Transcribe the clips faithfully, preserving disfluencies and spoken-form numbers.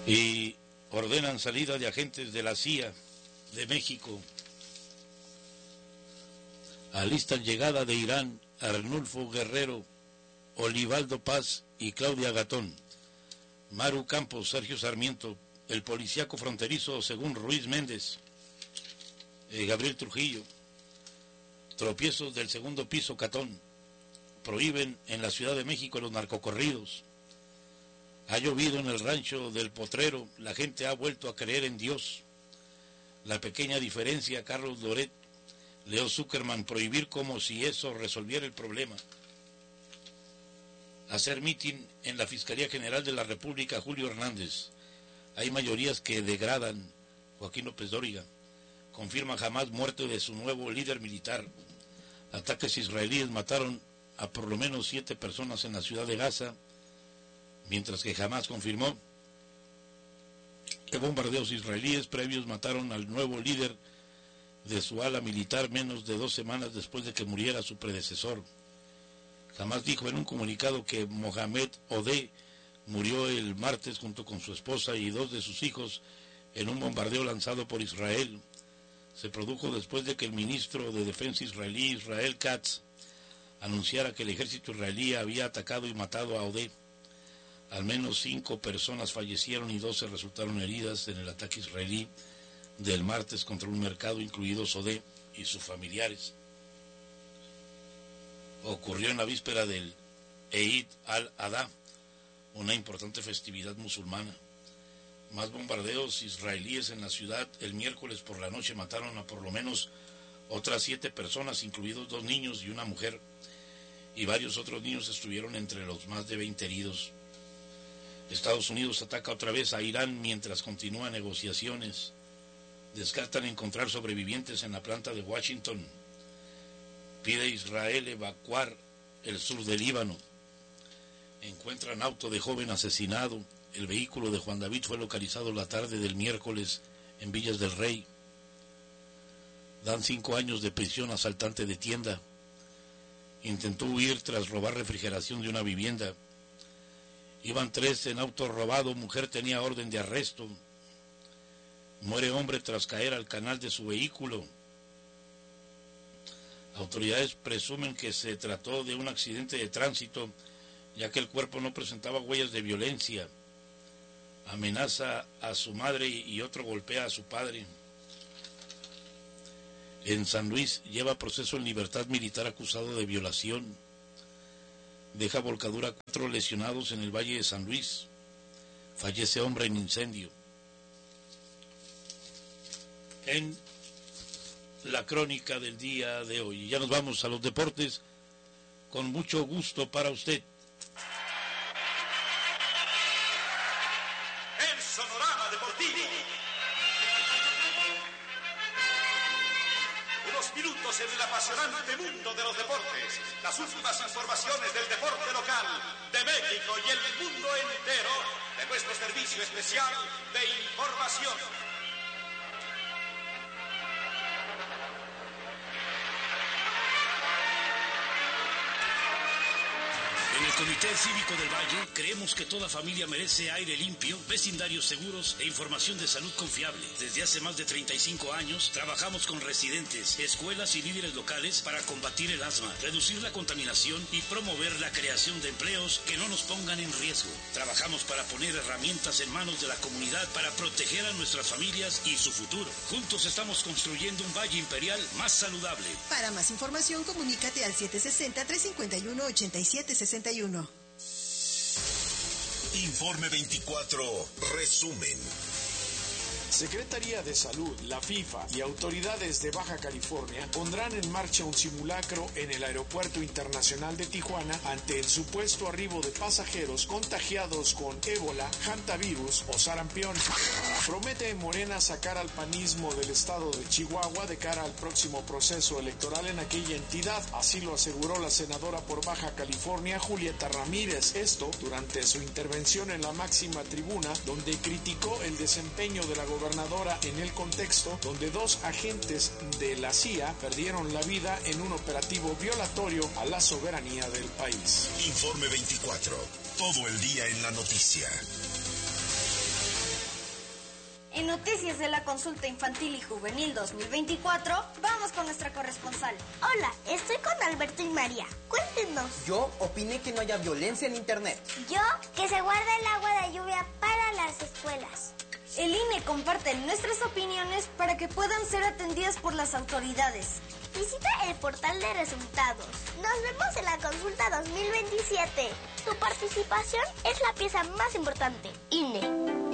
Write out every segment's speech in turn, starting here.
Y ordenan salida de agentes de la C I A de México. Alistan llegada de Irán Arnulfo Guerrero, Olivaldo Paz y Claudia Gatón. Maru Campos, Sergio Sarmiento, el policíaco fronterizo según Ruiz Méndez. eh, Gabriel Trujillo. Tropiezos del segundo piso Catón. Prohíben en la Ciudad de México los narcocorridos. Ha llovido en el rancho del Potrero, la gente ha vuelto a creer en Dios. La pequeña diferencia, Carlos Loret, Leo Zuckerman, prohibir como si eso resolviera el problema. Hacer mitin en la Fiscalía General de la República, Julio Hernández. Hay mayorías que degradan, Joaquín López Dóriga. Confirma jamás muerte de su nuevo líder militar. Ataques israelíes mataron a por lo menos siete personas en la ciudad de Gaza, mientras que jamás confirmó que bombardeos israelíes previos mataron al nuevo líder de su ala militar menos de dos semanas después de que muriera su predecesor. Jamás dijo en un comunicado que Mohamed Odeh murió el martes junto con su esposa y dos de sus hijos en un bombardeo lanzado por Israel. Se produjo después de que el ministro de Defensa israelí, Israel Katz, anunciara que el ejército israelí había atacado y matado a Odeh. Al menos cinco personas fallecieron y doce resultaron heridas en el ataque israelí del martes contra un mercado, incluidos Odeh y sus familiares. Ocurrió en la víspera del Eid al-Adha, una importante festividad musulmana. Más bombardeos israelíes en la ciudad. El miércoles por la noche mataron a por lo menos otras siete personas, incluidos dos niños y una mujer, y varios otros niños estuvieron entre los más de veinte heridos. Estados Unidos ataca otra vez a Irán mientras continúan negociaciones. Descartan encontrar sobrevivientes en la planta de Washington. Pide Israel evacuar el sur del Líbano. Encuentran auto de joven asesinado. El vehículo de Juan David fue localizado la tarde del miércoles en Villas del Rey. Dan cinco años de prisión a asaltante de tienda. Intentó huir tras robar refrigeración de una vivienda. Iban tres en auto robado. Mujer tenía orden de arresto. Muere hombre tras caer al canal de su vehículo. Autoridades presumen que se trató de un accidente de tránsito, ya que el cuerpo no presentaba huellas de violencia. Amenaza a su madre y otro golpea a su padre. En San Luis lleva proceso en libertad militar acusado de violación. Deja volcadura cuatro lesionados en el Valle de San Luis. Fallece hombre en incendio. En la crónica del día de hoy. Ya nos vamos a los deportes con mucho gusto para usted. El Sonorama Deportivo. Unos minutos en el apasionante mundo de los deportes. Las últimas informaciones del deporte local, de México y el mundo entero, de nuestro servicio especial de información. En el Comité Cívico del Valle creemos que toda familia merece aire limpio, vecindarios seguros e información de salud confiable. Desde hace más de treinta y cinco años trabajamos con residentes, escuelas y líderes locales para combatir el asma, reducir la contaminación y promover la creación de empleos que no nos pongan en riesgo. Trabajamos para poner herramientas en manos de la comunidad para proteger a nuestras familias y su futuro. Juntos estamos construyendo un Valle Imperial más saludable. Para más información, comunícate al siete seis cero, tres cinco uno, ocho siete seis uno. Informe veinticuatro, resumen. Secretaría de Salud, la FIFA y autoridades de Baja California pondrán en marcha un simulacro en el Aeropuerto Internacional de Tijuana ante el supuesto arribo de pasajeros contagiados con ébola, hantavirus o sarampión. Promete Morena sacar al panismo del estado de Chihuahua de cara al próximo proceso electoral en aquella entidad. Así lo aseguró la senadora por Baja California, Julieta Ramírez. Esto durante su intervención en la máxima tribuna, donde criticó el desempeño de la gobernadora en el contexto donde dos agentes de la C I A perdieron la vida en un operativo violatorio a la soberanía del país. Informe veinticuatro, todo el día en la noticia. En Noticias de la Consulta Infantil y Juvenil dos mil veinticuatro, vamos con nuestra corresponsal. Hola, estoy con Alberto y María. Cuéntenos. Yo opiné que no haya violencia en Internet. Yo, que se guarde el agua de lluvia para las escuelas. El I N E comparte nuestras opiniones para que puedan ser atendidas por las autoridades. Visita el portal de resultados. Nos vemos en la consulta dos mil veintisiete. Tu participación es la pieza más importante. I N E.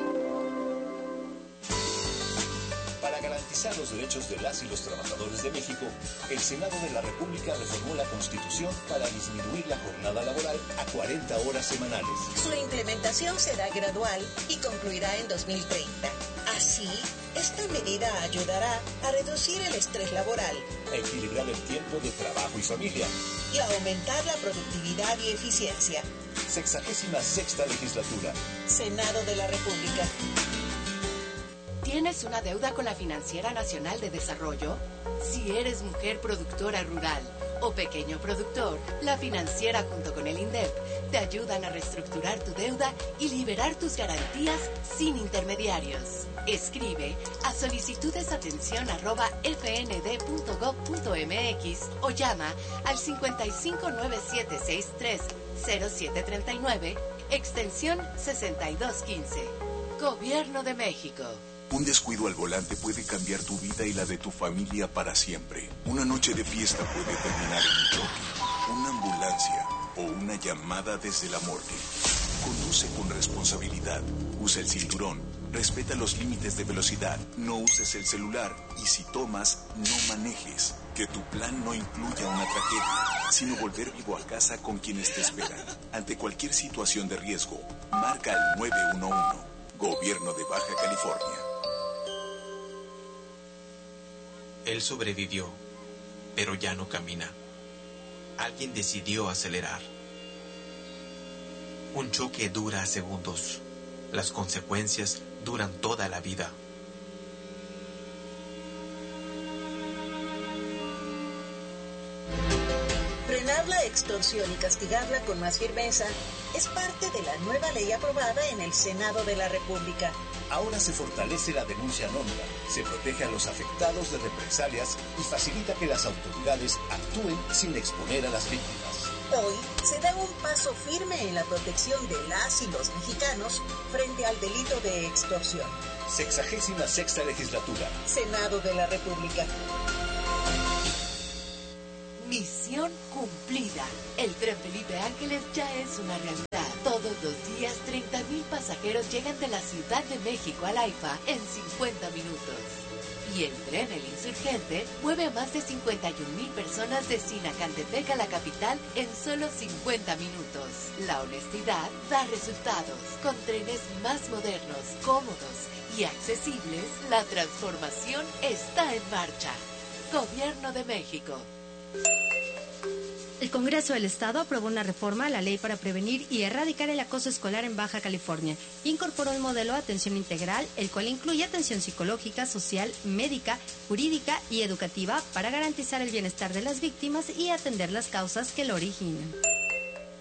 Para garantizar los derechos de las y los trabajadores de México, el Senado de la República reformó la Constitución para disminuir la jornada laboral a cuarenta horas semanales. Su implementación será gradual y concluirá en dos mil treinta. Así, esta medida ayudará a reducir el estrés laboral, a equilibrar el tiempo de trabajo y familia y a aumentar la productividad y eficiencia. Sexagésima sexta legislatura. Senado de la República. ¿Tienes una deuda con la Financiera Nacional de Desarrollo? Si eres mujer productora rural o pequeño productor, la Financiera junto con el INDEP te ayudan a reestructurar tu deuda y liberar tus garantías sin intermediarios. Escribe a solicitudesatención arroba fnd.gov.mx o llama al cincuenta y cinco nueve siete sesenta y tres cero siete treinta y nueve, extensión sesenta y dos quince. Gobierno de México. Un descuido al volante puede cambiar tu vida y la de tu familia para siempre. Una noche de fiesta puede terminar en un choque, una ambulancia o una llamada desde la morgue. Conduce con responsabilidad. Usa el cinturón. Respeta los límites de velocidad. No uses el celular. Y si tomas, no manejes. Que tu plan no incluya una tragedia, sino volver vivo a casa con quienes te esperan. Ante cualquier situación de riesgo, marca el nueve uno uno. Gobierno de Baja California. Él sobrevivió, pero ya no camina. Alguien decidió acelerar. Un choque dura segundos. Las consecuencias duran toda la vida. Frenar la extorsión y castigarla con más firmeza es parte de la nueva ley aprobada en el Senado de la República. Ahora se fortalece la denuncia anónima, se protege a los afectados de represalias y facilita que las autoridades actúen sin exponer a las víctimas. Hoy se da un paso firme en la protección de las y los mexicanos frente al delito de extorsión. Sexagésima sexta legislatura. Senado de la República. Misión cumplida. El tren Felipe Ángeles ya es una realidad. Todos los días, treinta mil pasajeros llegan de la Ciudad de México al AIFA en cincuenta minutos. Y el tren El Insurgente mueve a más de cincuenta y un mil personas de Sinacantepec a la capital en solo cincuenta minutos. La honestidad da resultados. Con trenes más modernos, cómodos y accesibles, la transformación está en marcha. Gobierno de México. El Congreso del Estado aprobó una reforma a la ley para prevenir y erradicar el acoso escolar en Baja California. Incorporó el modelo de atención integral, el cual incluye atención psicológica, social, médica, jurídica y educativa para garantizar el bienestar de las víctimas y atender las causas que lo originan.